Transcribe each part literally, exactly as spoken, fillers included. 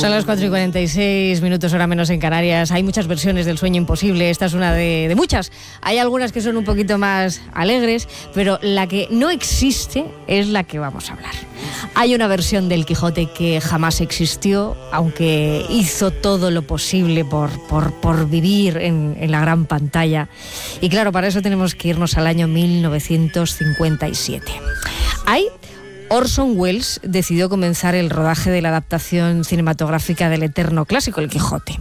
Son las cuatro y cuarenta y seis minutos, hora menos en Canarias. Hay muchas versiones del Sueño Imposible. Esta es una de, de muchas. Hay algunas que son un poquito más alegres, pero la que no existe es la que vamos a hablar. Hay una versión del Quijote que jamás existió, aunque hizo todo lo posible por, por, por vivir en, en la gran pantalla. Y claro, para eso tenemos que irnos al año mil novecientos cincuenta y siete. Hay Orson Welles decidió comenzar el rodaje de la adaptación cinematográfica del eterno clásico, El Quijote.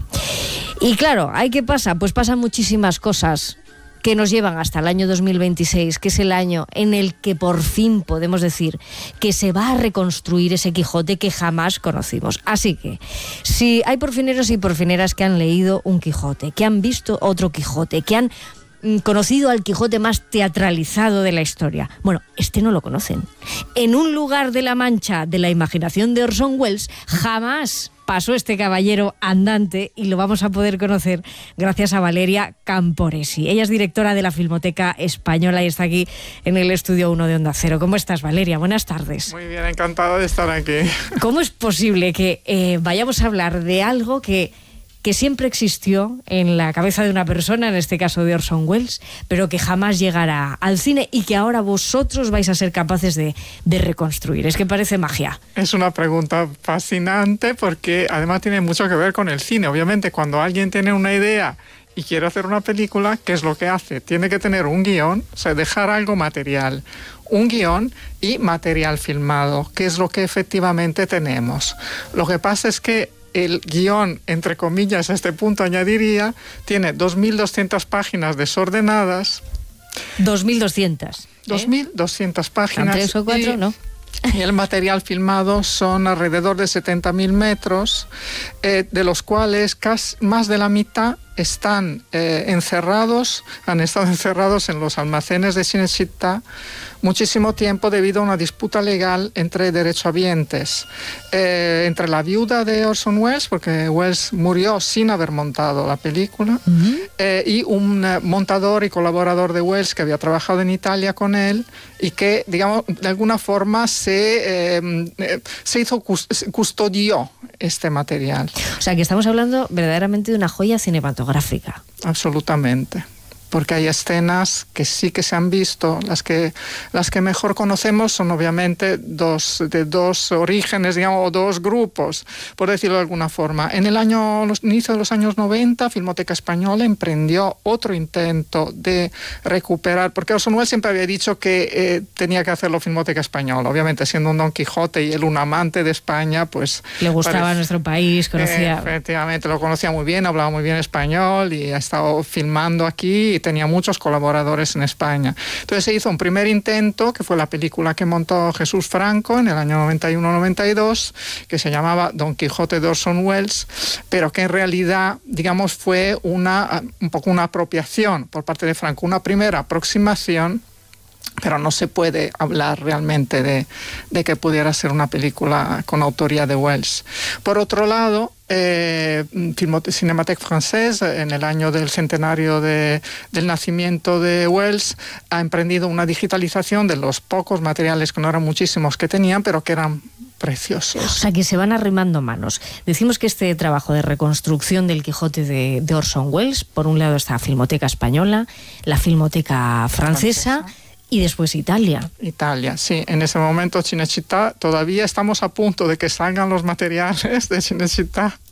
Y claro, ¿ahí qué pasa? Pues pasan muchísimas cosas que nos llevan hasta el año dos mil veintiséis, que es el año en el que por fin podemos decir que se va a reconstruir ese Quijote que jamás conocimos. Así que, si hay porfineros y porfineras que han leído un Quijote, que han visto otro Quijote, que han conocido al Quijote más teatralizado de la historia, bueno, este no lo conocen. En un lugar de la Mancha de la imaginación de Orson Welles jamás pasó este caballero andante, y lo vamos a poder conocer gracias a Valeria Camporesi. Ella es directora de la Filmoteca Española y está aquí en el Estudio uno de Onda Cero. ¿Cómo estás, Valeria? Buenas tardes. Muy bien, encantada de estar aquí. ¿Cómo es posible que eh, vayamos a hablar de algo que que siempre existió en la cabeza de una persona, en este caso de Orson Welles, pero que jamás llegará al cine y que ahora vosotros vais a ser capaces de, de reconstruir? Es que parece magia. Es una pregunta fascinante porque además tiene mucho que ver con el cine. Obviamente, cuando alguien tiene una idea y quiere hacer una película, ¿qué es lo que hace? Tiene que tener un guión, o sea, dejar algo material. Un guión y material filmado, que es lo que efectivamente tenemos. Lo que pasa es que el guión, entre comillas, a este punto añadiría, tiene dos mil doscientas páginas desordenadas. dos mil doscientas. ¿eh? dos mil doscientas páginas. ¿Tres o cuatro? Y, no. Y el material filmado son alrededor de setenta mil metros, eh, de los cuales casi más de la mitad están eh, encerrados, han estado encerrados en los almacenes de Cinecittà muchísimo tiempo debido a una disputa legal entre derechohabientes, eh, entre la viuda de Orson Welles, porque Welles murió sin haber montado la película, uh-huh. eh, y un eh, montador y colaborador de Welles que había trabajado en Italia con él y que, digamos, de alguna forma se, eh, se hizo, custodió este material. O sea, que estamos hablando verdaderamente de una joya cinematográfica. Absolutamente. Porque hay escenas que sí que se han visto. Las que, las que mejor conocemos son obviamente dos, de dos orígenes, digamos, o dos grupos, por decirlo de alguna forma. En el año, los inicio de los años noventa, Filmoteca Española emprendió otro intento de recuperar, porque Orson Welles siempre había dicho que eh, tenía que hacerlo Filmoteca Española. Obviamente, siendo un Don Quijote y él un amante de España, pues le gustaba parece, nuestro país, conocía... Eh, efectivamente, lo conocía muy bien, hablaba muy bien español y ha estado filmando aquí y tenía muchos colaboradores en España. Entonces se hizo un primer intento, que fue la película que montó Jesús Franco en el año noventa y uno noventa y dos, que se llamaba Don Quijote de Orson Welles, pero que en realidad, digamos, fue una, un poco una apropiación por parte de Franco, una primera aproximación, pero no se puede hablar realmente de, de que pudiera ser una película con autoría de Welles. Por otro lado, eh, Cinémathèque Française, en el año del centenario de, del nacimiento de Welles, ha emprendido una digitalización de los pocos materiales, que no eran muchísimos, que tenían, pero que eran preciosos. O sea, que se van arrimando manos. Decimos que este trabajo de reconstrucción del Quijote de, de Orson Welles, por un lado está Filmoteca Española, la Filmoteca Francesa, Francesa. Y después Italia. Italia, sí. En ese momento Cinecittà, todavía estamos a punto de que salgan los materiales de Cinecittà.